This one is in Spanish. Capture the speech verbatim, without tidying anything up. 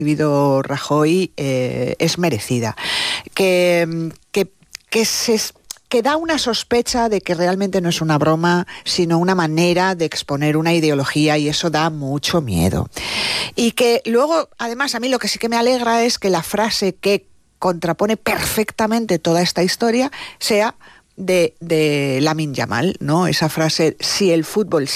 recibido Rajoy eh, es merecida, que, que, que se... que da una sospecha de que realmente no es una broma, sino una manera de exponer una ideología, y eso da mucho miedo. Y que luego, además, a mí lo que sí que me alegra es que la frase que contrapone perfectamente toda esta historia sea de, de Lamine Yamal, ¿no? Esa frase, si el fútbol